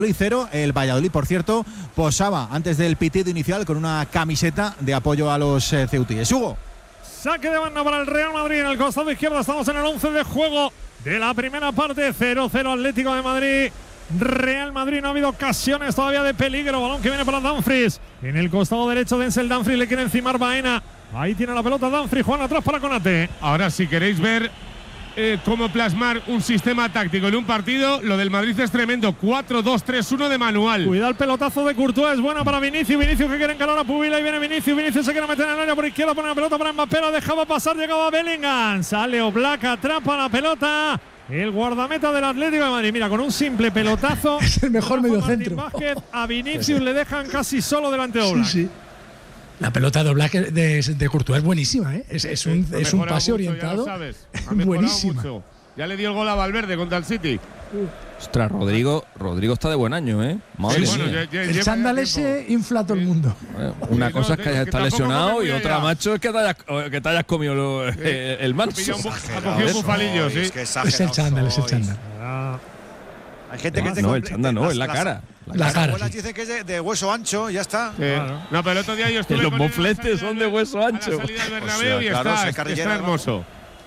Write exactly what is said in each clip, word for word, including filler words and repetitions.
y cero. El Valladolid, por cierto, posaba antes del pitido inicial con una camiseta de apoyo a los eh, ceutíes. Hugo. Saque de banda para el Real Madrid en el costado izquierdo. Estamos en el once de juego de la primera parte. cero cero Atlético de Madrid. Real Madrid, no ha habido ocasiones todavía de peligro. Balón que viene para Dumfries. En el costado derecho Denzel Dumfries, le quiere encimar Baena. Ahí tiene la pelota Dumfries, Juan atrás para Konate. Ahora, si queréis ver eh, cómo plasmar un sistema táctico en un partido, lo del Madrid es tremendo. cuatro dos tres uno de manual. Cuidado el pelotazo de Courtois, es buena para Vinicius. Vinicius que quiere encarar a Pubil. Ahí viene Vinicius. Vinicius se quiere meter en el área por izquierda. Pone la pelota para Mbappé. La dejaba pasar. Llegaba Bellingham. Sale Oblak, atrapa la pelota. El guardameta del Atlético de Madrid. Mira, con un simple pelotazo. Es el mejor mediocentro. Vázquez, a Vinicius le dejan casi solo delante de Oblak. Sí, sí. La pelota de Oblak de, de Courtois es buenísima, ¿eh? Es, es un, Sí, es un pase mucho, orientado. ya lo sabes. Ha mejorado Buenísima. mucho. Ya le dio el gol a Valverde contra el City. Ostras, Rodrigo, Rodrigo está de buen año, ¿eh? Madre Sí, bueno, mía. ya- ya El lleva chándal ya ese tiempo. infla a todo el mundo. Eh, Una Sí, cosa no, es que que hayas estado tampoco lesionado come y muy otra, allá. macho, es que te hayas, que te hayas comido lo- eh, el Ha manso. pillado un po- ha Exagerado cogido un sois, bufalillo, sí. es que Es el exagerados chándal, es el sois. chándal. Ah, Hay gente que No, te no, compre- el chándal no, las- es la las- cara. La Las cara. abuelas Sí. dicen que es de, de hueso ancho, ya está. Sí. Claro. No, pero el otro día yo estuve Los con él en la mofletes salida son del- de hueso a la ancho. salida del O Bernabéu sea, y claro, está, se está carrillera, hermoso.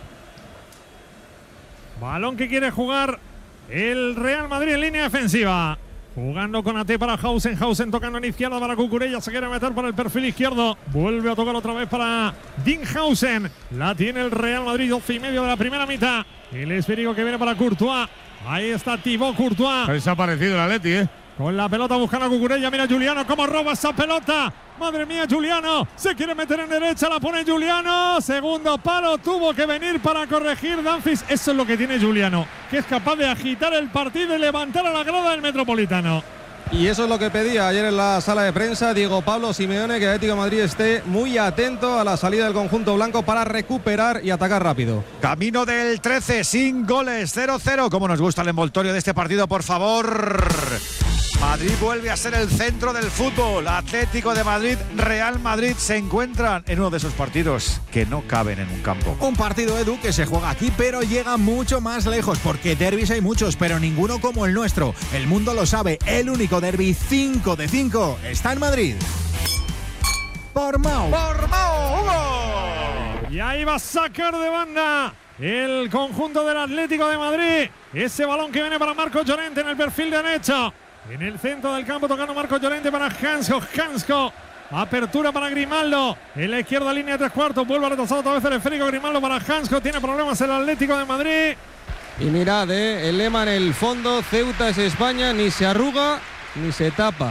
balón que quiere jugar el Real Madrid en línea defensiva. Jugando con A T para Hausen. Hausen tocando en izquierda para Cucurella. Se quiere meter por el perfil izquierdo. Vuelve a tocar otra vez para Dinghausen. La tiene el Real Madrid. doce y medio de la primera mitad. El esférico que viene para Courtois. Ahí está Thibaut Courtois. Ha desaparecido el Atleti, ¿eh? Con la pelota buscando a Cucurella. Mira Juliano cómo roba esa pelota. Madre mía, Juliano. Se quiere meter en derecha. La pone Juliano. Segundo palo. Tuvo que venir para corregir Dumfries. Eso es lo que tiene Juliano, que es capaz de agitar el partido y levantar a la grada del Metropolitano. Y eso es lo que pedía ayer en la sala de prensa Diego Pablo Simeone, que el Atlético de Madrid esté muy atento a la salida del conjunto blanco para recuperar y atacar rápido. Camino del trece, sin goles, cero cero. Como nos gusta el envoltorio de este partido, por favor. Madrid vuelve a ser el centro del fútbol. Atlético de Madrid, Real Madrid se encuentran en uno de esos partidos que no caben en un campo. Un partido, Edu, que se juega aquí, pero llega mucho más lejos, porque derbis hay muchos, pero ninguno como el nuestro. El mundo lo sabe, el único derbi cinco de cinco está en Madrid. Por Mau. ¡Por Mau, Hugo! Y ahí va a sacar de banda el conjunto del Atlético de Madrid. Ese balón que viene para Marcos Llorente en el perfil derecho. En el centro del campo tocando Marcos Llorente para Hansko. Hansko. Apertura para Grimaldo. En la izquierda línea de tres cuartos. Vuelve a retrasar otra vez el esférico. Grimaldo para Hansko. Tiene problemas el Atlético de Madrid. Y mirad, eh, el lema en el fondo, Ceuta es España, ni se arruga ni se tapa.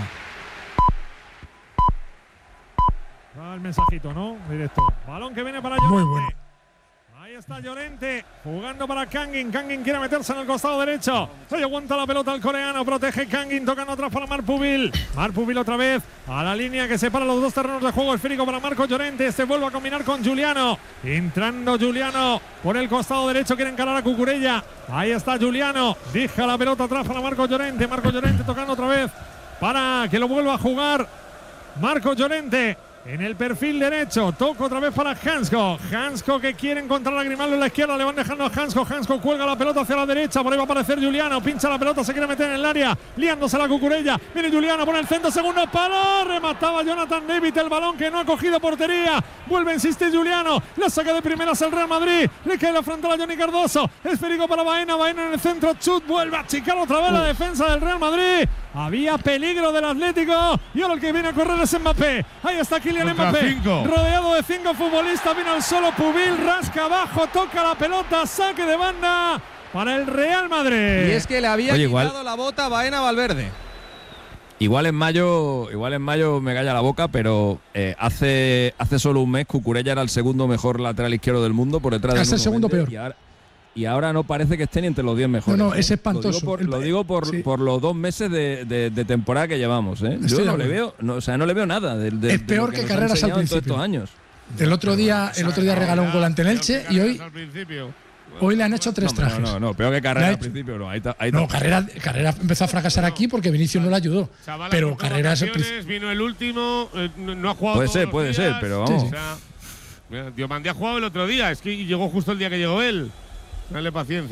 Va el mensajito, ¿no? Directo. Balón que viene para Llorente. Muy bueno. Ahí está Llorente jugando para Kangin. Kangin quiere meterse en el costado derecho. Se aguanta la pelota el coreano. Protege Kangin. Tocando atrás para Marpubil. Marpubil otra vez a la línea que separa los dos terrenos de juego. Esférico para Marcos Llorente. Se vuelve a combinar con Juliano. Entrando Juliano por el costado derecho. Quiere encarar a Cucurella. Ahí está Juliano. Deja la pelota atrás para Marcos Llorente. Marcos Llorente tocando otra vez para que lo vuelva a jugar Marcos Llorente. En el perfil derecho, toca otra vez para Hansko. Hansko que quiere encontrar a Grimaldo en la izquierda, le van dejando a Hansko. Hansko cuelga la pelota hacia la derecha, por ahí va a aparecer Juliano. Pincha la pelota, se quiere meter en el área, liándose la Cucurella. Viene Juliano, pone el centro, segundo palo. Remataba Jonathan David, el balón que no ha cogido portería. Vuelve a insistir Juliano, la saca de primeras el Real Madrid. Le cae la frontal a Johnny Cardoso. Esférico para Baena, Baena en el centro, chut, vuelve a achicar otra vez la defensa del Real Madrid. Había peligro del Atlético y ahora el que viene a correr es Mbappé. Ahí está Kylian Contra Mbappé, cinco. rodeado de cinco futbolistas. Viene al solo Pubil, rasca abajo, toca la pelota, saque de banda para el Real Madrid. Y es que le había Oye, quitado igual- la bota a Baena Valverde. Igual en mayo, igual en mayo me calla la boca, pero eh, hace hace solo un mes Cucurella era el segundo mejor lateral izquierdo del mundo por detrás de Es el Nuno segundo Méndez, peor. Y ahora, y ahora no parece que esté ni entre los diez mejores. No, no, ¿eh? es espantoso. Lo digo por, El- lo digo por, sí. por los dos meses de, de- de temporada que llevamos. ¿eh? Estoy Yo de no le acuerdo. veo, no, o sea, no le veo nada. De, de- Es de peor lo que nos ha Carreras al enseñado en todos principio. estos años. El otro día, el otro día regaló un gol ante el Elche y hoy, Al principio. hoy le han hecho tres No, trajes. no, no, peor que Carrera Le al ha hecho- principio. No, ahí está, ahí No, está. Carrera, Carrera empezó a fracasar aquí porque Vinicius no le ayudó. Chavala Pero tuvo Carrera es el vacaciones, principio. vino el último, eh, no, no ha jugado Puede todos ser, los puede días. ser, pero vamos. O sea, mira, Diomandé ha jugado el otro día, es que llegó justo el día que llegó él. Dale paciencia.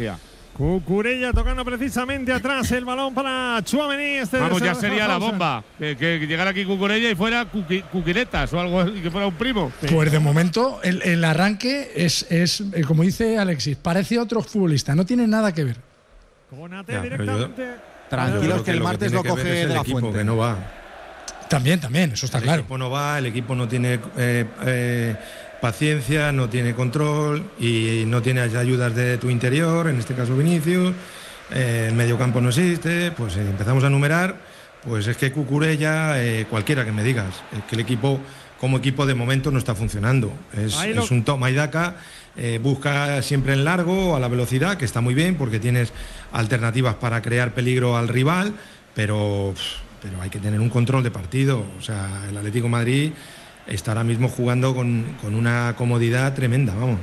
Cucurella tocando precisamente atrás el balón para Tchouaméni. Este Vamos, ya sería la bomba. Que, que llegara aquí Cucurella y fuera cuqui, Cuquiretas o algo, y que fuera un primo. Pues de momento el, el arranque es, es, como dice Alexis, parece otro futbolista, no tiene nada que ver. Conate Ya, directamente. Tranquilos que, que el lo martes que lo que coge es de el la equipo, fuente. que no va. También, también, eso está el claro. El equipo no va, el equipo no tiene eh, eh, paciencia, no tiene control y no tiene ayudas de tu interior, en este caso Vinicius. Eh, el mediocampo no existe, pues eh, empezamos a numerar, pues es que Cucurella, eh, cualquiera que me digas, es que el equipo como equipo de momento no está funcionando. Es, lo... es un toma y daca, eh, busca siempre en largo, a la velocidad, que está muy bien porque tienes alternativas para crear peligro al rival, pero, pero hay que tener un control de partido. O sea, el Atlético de Madrid está ahora mismo jugando con, con una comodidad tremenda, vamos.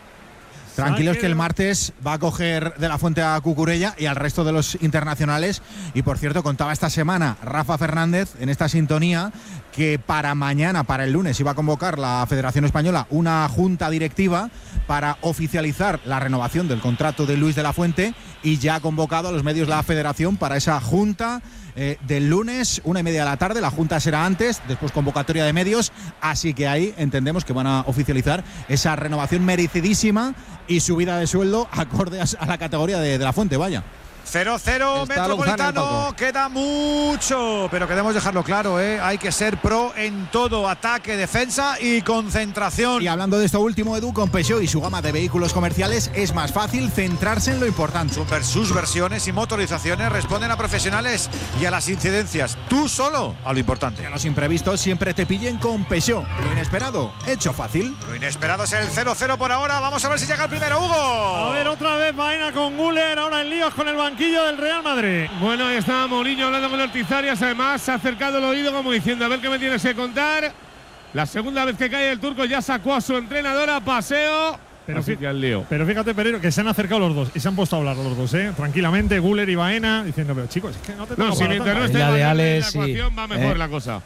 Tranquilos que el martes va a coger de la fuente a Cucurella y al resto de los internacionales. Y por cierto, contaba esta semana Rafa Fernández en esta sintonía que para mañana, para el lunes, iba a convocar la Federación Española una junta directiva para oficializar la renovación del contrato de Luis de la Fuente, y ya ha convocado a los medios de la Federación para esa junta eh, del lunes, una y media de la tarde. La junta será antes, después convocatoria de medios, así que ahí entendemos que van a oficializar esa renovación merecidísima y subida de sueldo acorde a la categoría de, de la Fuente, vaya. cero cero Metropolitano, queda mucho, pero queremos dejarlo claro, ¿eh? Hay que ser pro en todo, ataque, defensa y concentración. Y hablando de esto último, Edu, con Peugeot y su gama de vehículos comerciales es más fácil centrarse en lo importante. Sus versiones y motorizaciones responden a profesionales y a las incidencias, tú solo a lo importante. Y a los imprevistos siempre te pillen con Peugeot. Lo inesperado, hecho fácil. Lo inesperado es el cero cero por ahora, vamos a ver si llega el primero, Hugo. A ver, otra vez Baena con Güler, ahora en líos con el banquillo del Real Madrid. Bueno, ahí está Mourinho hablando con Ortiz Arias. Además, se ha acercado el oído como diciendo: a ver qué me tienes que contar. La segunda vez que cae el turco ya sacó a su entrenador a paseo. Pero, Así que al lío. pero fíjate, Pereiro, que se han acercado los dos y se han puesto a hablar los dos, ¿eh? Tranquilamente, Güler y Baena diciendo: pero chicos, es que no te No, si mientras no esté la de Ale, en la sí. ecuación va mejor Eh. la cosa.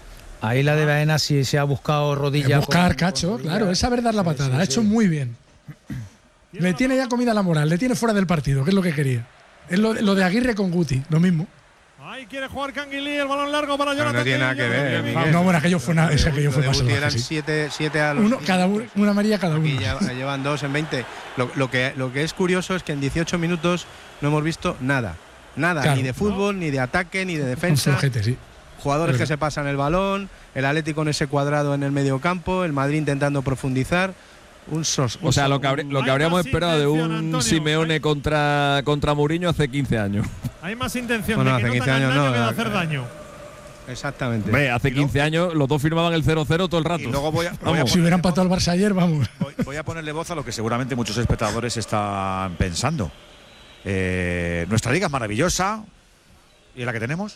Ahí la de Baena sí se ha buscado rodilla. Es buscar, con- Cacho, con rodilla. claro, es saber dar la Sí, patada. sí, ha sí. hecho muy bien. Le tiene ya comida la moral, le tiene fuera del partido, que es lo que quería. Es lo, lo de Aguirre con Guti, lo mismo. Ahí quiere jugar Canguilí, el balón largo para Jonathan. no tiene nada que ver, Miguel. No, bueno, aquello fue, una, es aquello fue Lo de más Guti salvaje, eran sí. siete, siete a los Uno, cada uno, una amarilla cada uno. Aquí ya llevan dos en veinte. Lo, lo, que, lo que es curioso es que en dieciocho minutos no hemos visto nada. Nada, Claro. ni de fútbol, ni de ataque, ni de Un defensa. flojete, sí. Jugadores Pero- que se pasan el balón, el Atlético en ese cuadrado en el medio campo, el Madrid intentando profundizar. Un sos, O sea, lo que, habrí- lo que Hay habríamos más esperado de intención, un Antonio. Simeone Hay- contra, contra Mourinho hace quince años. Hay más intención Bueno, de hace que no quince te hagan años daño no, que de eh, hacer daño. Exactamente. Hombre, hace quince años los dos firmaban el cero cero todo el rato. Y luego voy a, voy a Vamos. Si hubiera empatado el Barça ayer, vamos. Voy, voy a ponerle voz a lo que seguramente muchos espectadores están pensando. Eh, nuestra liga es maravillosa y es la que tenemos.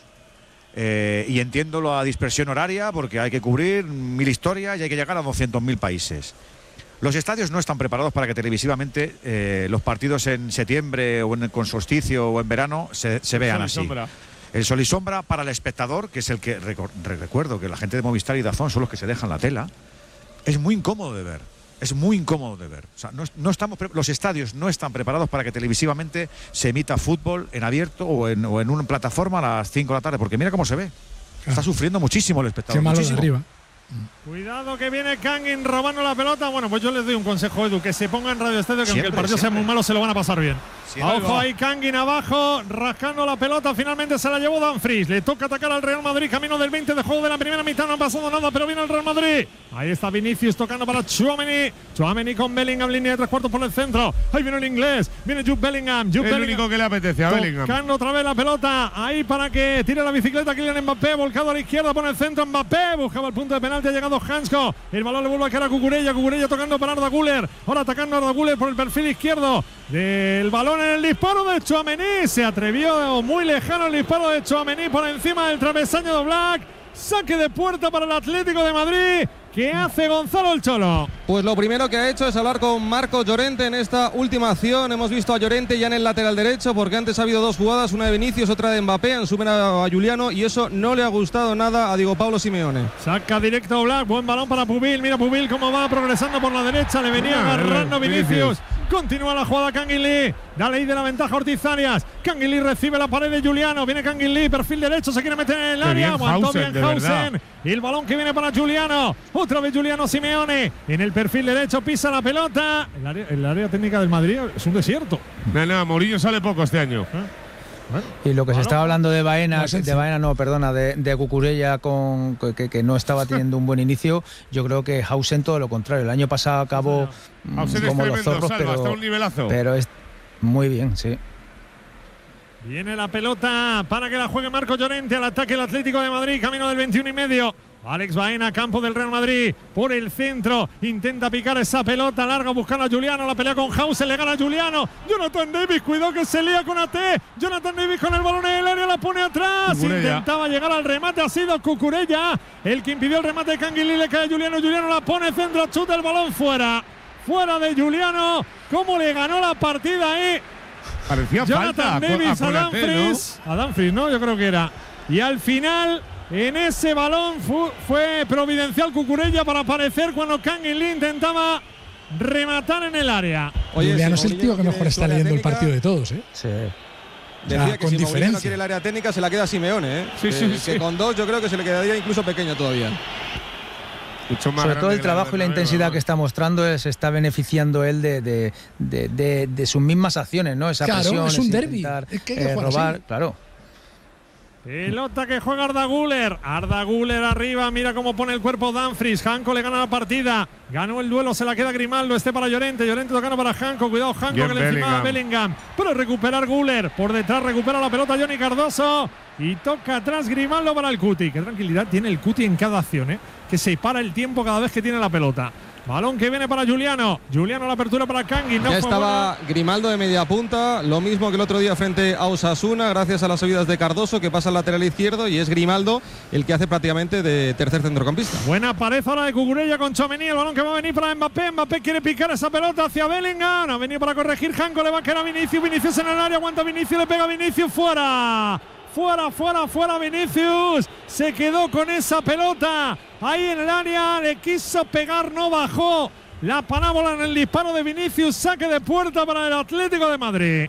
Eh, y entiendo la dispersión horaria porque hay que cubrir mil historias y hay que llegar a doscientos mil países. Los estadios no están preparados para que televisivamente eh, los partidos en septiembre o en, con solsticio o en verano se, se vean Sol y así. sombra. El sol y sombra para el espectador, que es el que recor- re- recuerdo que la gente de Movistar y Dazón son los que se dejan la tela, es muy incómodo de ver. Es muy incómodo de ver. O sea, no, no estamos pre- los estadios no están preparados para que televisivamente se emita fútbol en abierto o en, o en una plataforma a las cinco de la tarde, porque mira cómo se ve. Está sufriendo muchísimo el espectador. Qué malo de muchísimo. arriba. Cuidado que viene Kangin robando la pelota. Bueno, pues yo les doy un consejo, Edu, que se ponga en Radio Estadio, que Siempre, aunque el partido sea siempre. muy malo, se lo van a pasar bien. Siempre Ojo va. ahí, Kangin abajo, rascando la pelota. Finalmente se la llevó Dumfries. Le toca atacar al Real Madrid. Camino del veinte de juego de la primera mitad. No ha pasado nada, pero viene el Real Madrid. Ahí está Vinicius tocando para Tchouaméni. Tchouaméni con Bellingham, línea de tres cuartos por el centro. Ahí viene el inglés. Viene Jude Bellingham. Jude El Bellingham. único que le apetece a Bellingham. Tocando otra vez la pelota. Ahí para que tire la bicicleta Kylian Mbappé. Volcado a la izquierda, pone el centro. Mbappé buscaba el punto de penalti. Ha llegado Hansko. El balón le vuelve a caer a Cucurella. Cucurella tocando para Arda Güler. Ahora atacando a Arda Güler por el perfil izquierdo. Del balón en el disparo de Tchouaméni. Se atrevió muy lejano el disparo de Tchouaméni por encima del travesaño de Black. Saque de puerta para el Atlético de Madrid. ¿Qué hace Gonzalo el Cholo? Pues lo primero que ha hecho es hablar con Marcos Llorente en esta última acción. Hemos visto a Llorente ya en el lateral derecho porque antes ha habido dos jugadas, una de Vinicius, otra de Mbappé, han superado a Juliano y eso no le ha gustado nada a Diego Pablo Simeone. Saca directo Black, buen balón para Pubil. Mira Pubil cómo va progresando por la derecha. Le venía Ah, agarrando Vinicius. Vinicius. Continúa la jugada Kangin Lee. Da ley de la ventaja Ortiz Arias. Kangin Lee recibe la pared de Giuliano. Viene Kangin Lee, perfil derecho, se quiere meter en el Qué área. bien Aguantó Hausen, bien de Hausen. verdad. Y el balón que viene para Giuliano. Otra vez Giuliano Simeone. En el perfil derecho pisa la pelota. El área, el área técnica del Madrid es un desierto. No, no, Mourinho sale poco este año. Bueno, Y lo que se bueno, estaba hablando de Baena, no, de Baena no, perdona, de, de Cucurella con que, que no estaba teniendo un buen inicio, yo creo que Hausen todo lo contrario. El año pasado acabó mm, Hausen es como los tremendo, zorros, Salva, pero, hasta un nivelazo. pero es muy bien, sí. viene la pelota para que la juegue Marco Llorente al ataque el Atlético de Madrid, camino del veintiuno y medio. Alex Baena, campo del Real Madrid, por el centro, intenta picar esa pelota larga, buscando a Giuliano, la pelea con Hausen, le gana a Giuliano. Jonathan Davis, cuidado que se lía con A T. Jonathan Davis con el balón en el área, la pone atrás. Cucurella. Intentaba llegar al remate, ha sido Cucurella el que impidió el remate de Kangin Lee, le cae a Giuliano, Giuliano la pone centro, chuta el balón fuera. Fuera de Giuliano, cómo le ganó la partida ahí. Parecía Jonathan falta Davis a, a, a a Dumfries, ¿no? A Dumfries, ¿no? Yo creo que era. Y al final, en ese balón fu, fue providencial Cucurella para aparecer cuando Kangin Lee intentaba rematar en el área. Oye, Giuliano es el Mourinho tío que no mejor quiere está su área leyendo el técnica, partido de todos, ¿eh? Sí. Decía Ya, que con si Mourinho no diferencia. quiere el área técnica se la queda a Simeone, ¿eh? Sí, que, sí, que sí. con dos yo creo que se le quedaría incluso pequeño todavía. Mucho más Sobre todo grande el que la trabajo y la Bernabéu, intensidad además. que está mostrando eh, se está beneficiando él de, de, de, de, de sus mismas acciones, ¿no? Esa Claro, presión, es un ese derbi, intentar, es que hay que eh, jugar robar, así. claro. Pelota que juega Arda Güler. Arda Güler arriba. Mira cómo pone el cuerpo Dumfries. Janko le gana la partida. Ganó el duelo. Se la queda Grimaldo. Este para Llorente. Llorente tocando para Janko. Cuidado, Janko Bien que le encima a Bellingham. Pero recuperar Güler. Por detrás recupera la pelota Johnny Cardoso. Y toca atrás Grimaldo para el Cuti. Qué tranquilidad tiene el Cuti en cada acción, ¿eh? Que se para el tiempo cada vez que tiene la pelota. Balón que viene para Giuliano. Giuliano la apertura para Kangin. No ya fue estaba buena. Grimaldo de media punta, lo mismo que el otro día frente a Osasuna, gracias a las subidas de Cardoso que pasa al lateral izquierdo y es Grimaldo el que hace prácticamente de tercer centrocampista. Buena pared ahora de Cucurella con Tchouaméni. El balón que va a venir para Mbappé. Mbappé quiere picar esa pelota hacia Bellingham. Ha venido para corregir Janko. Le va a quedar a Vinicius. Vinicius en el área. Aguanta Vinicius. Le pega a Vinicius. Fuera. Fuera, fuera, fuera Vinicius. Se quedó con esa pelota. Ahí en el área. Le quiso pegar. No bajó la parábola en el disparo de Vinicius. Saque de puerta para el Atlético de Madrid.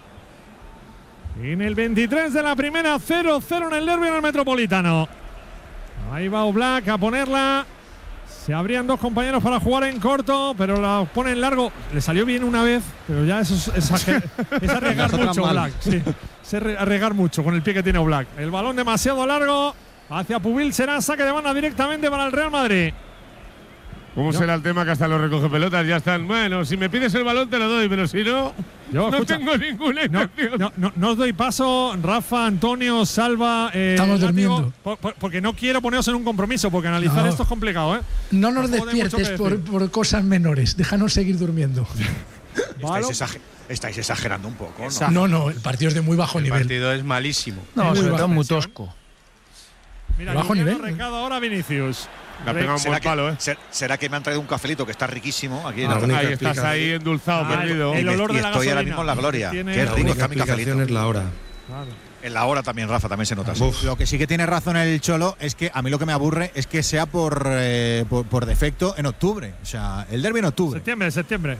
En el veintitrés de la primera, cero cero en el derbi en el Metropolitano. Ahí va Oblak a ponerla. Se abrían dos compañeros para jugar en corto, pero la pone en largo. Le salió bien una vez, pero ya eso es, es, es arriesgar mucho, Oblak. Sí, es arriesgar mucho con el pie que tiene Oblak. El balón demasiado largo hacia Pubil, será saque de banda directamente para el Real Madrid. ¿Cómo Yo- será el tema que hasta los recoge pelotas ya están? Bueno, si me pides el balón te lo doy, pero si no, Yo, no escucha, tengo ninguna No, intención. no, no, no os doy paso, Rafa, Antonio, Salva. eh, Estamos Látigo, durmiendo. por- por- porque no quiero poneros en un compromiso, porque analizar No. esto es complicado, ¿eh? No nos Joder, mucho que despiertes por, decir. por cosas menores. Déjanos seguir durmiendo. Estáis, exager- estáis exagerando un poco, ¿no? No, no, el partido es de muy bajo El nivel. partido es malísimo. No, Muy sobre baja todo muy presión. tosco. Mira, Bajo Giuliano, nivel. recado ahora Vinicius. Le ha pegado un ¿Será buen que, palo, ¿eh? ser- ¿Será que me han traído un cafelito que está riquísimo aquí en Ah, la única Ahí estás explicación. ahí endulzado, Ah, perdido. el Y me- olor y de la estoy ahora gasolina. mismo en la gloria. Tiene- Qué La rico única está mi explicación cafelito. es la hora. Claro. En la hora también, Rafa, también se nota. sí. Uf. Lo que sí que tiene razón el Cholo es que a mí lo que me aburre es que sea por, eh, por, por defecto en octubre. O sea, el derbi en octubre. Septiembre, septiembre.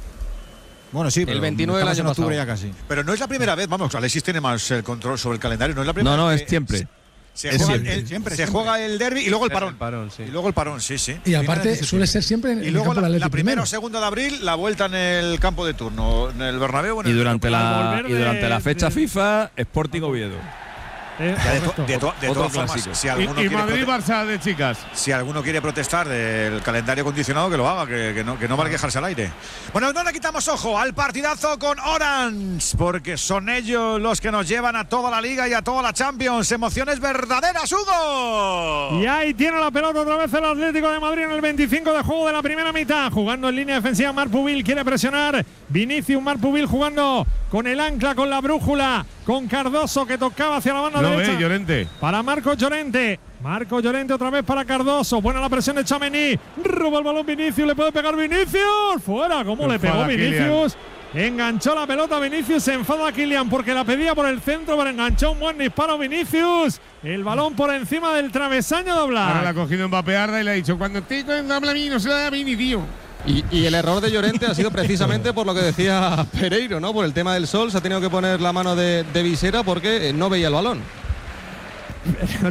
Bueno, sí, pero veintinueve del estamos en año octubre ya pasado. casi. Pero no es la primera vez, vamos, Alexis tiene más el control sobre el calendario. No es la primera No, no, vez es que siempre. Se, Es juega, siempre. el, Siempre, se siempre. juega el derbi y luego el parón. El parón, sí. Y luego el parón, sí, sí. Y aparte Finales de suele septiembre. ser siempre en Y el luego campo la, del la Atleti primera o primero. segunda de abril, la vuelta en el campo de turno, en el Bernabéu. o en Y el durante Metropolitano. la, volver y durante de- la fecha de- FIFA, Sporting Oviedo. Eh, Ya de, to- correcto. de to- de Otro todas formas, clásico. si Y, alguno, y quiere prote- Madrid-Barça de chicas. si alguno quiere protestar del calendario condicionado, que lo haga, que, que no, que no vale quejarse al aire. Bueno, no le quitamos ojo al partidazo con Orange, porque son ellos los que nos llevan a toda la Liga y a toda la Champions. Emociones verdaderas, Hugo. Y ahí tiene la pelota otra vez el Atlético de Madrid en el veinticinco de juego de la primera mitad. Jugando en línea defensiva, Marc Pubil quiere presionar. Vinicius, Marc Pubil jugando con el ancla, con la brújula, con Cardoso que tocaba hacia la banda Lo derecha. ve, Llorente. Para Marco Llorente. Marco Llorente otra vez para Cardoso. Buena la presión de Tchouaméni. Roba el balón Vinicius. Le puede pegar Vinicius. Fuera. ¿Cómo Se le pegó enfada Vinicius? Enganchó la pelota Vinicius. Se enfada Kylian porque la pedía por el centro, pero enganchó un buen disparo Vinicius. El balón por encima del travesaño de Ahora la ha Oblak. cogido Mbappé Arda y le ha dicho: cuando estoy con habla a mí, no se la da a Vini, tío. Y, y el error de Llorente ha sido precisamente por lo que decía Pereiro, ¿no? Por el tema del sol, se ha tenido que poner la mano de, de visera porque no veía el balón.